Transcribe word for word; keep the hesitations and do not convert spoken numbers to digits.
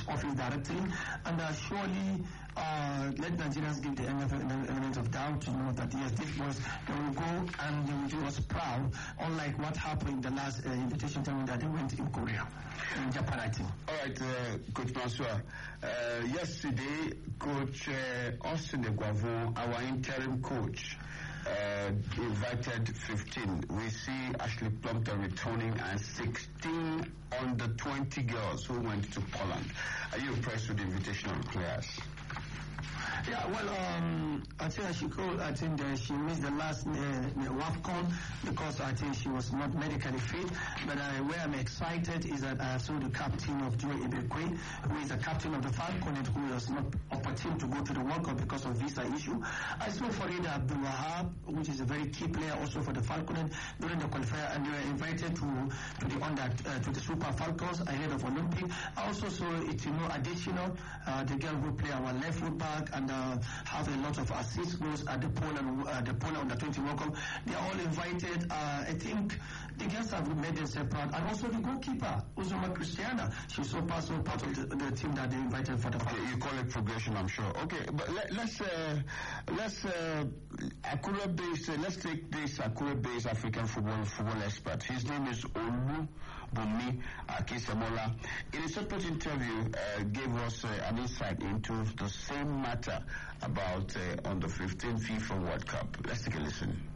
office directly, and uh, surely uh, let Nigerians give the element of doubt to know that yes, these boys, they will go and they will do us proud, unlike what happened in the last uh, invitation time that they went in Korea, in Japan, I think. All right, uh, Coach Francois. Uh, yesterday, Coach uh, Austin Eguavon, our interim coach, uh, invited fifteen. We see Ashley Plumpton returning and sixteen under twenty girls who went to Poland. Are you impressed with the invitation of the players? Yeah, well, um, I think she called, I think uh, she missed the last uh, WAFCON because I think she was not medically fit. But uh, where I'm excited is that I saw the captain of Joy Ibekwe, who is the captain of the Falcon, who was not opportune to go to the World Cup because of visa issue. I saw Farida Abdul Wahab, which is a very key player also for the Falcon during the qualifier, and they were invited to to the under uh, to the Super Falcons ahead of Olympic. I also saw it, you know, additional uh, the girl who play our left foot back and uh, have a lot of assist goals at the Poland uh, the Poland under twenty World Cup. They are all invited. Uh, I think the girls have made themselves proud, and also the goalkeeper Uzoma Christiana. She's so part, so part of the, the team that they invited for the. Okay, you call it progression, I'm sure. Okay, but let, let's uh, let's uh, Akure based. Uh, let's take this Akure based African football football expert. His name is Olu Bumi Akisemola. In a separate interview, uh, gave us uh, an insight into the same matter about uh, on the fifteenth FIFA World Cup. Let's take a listen.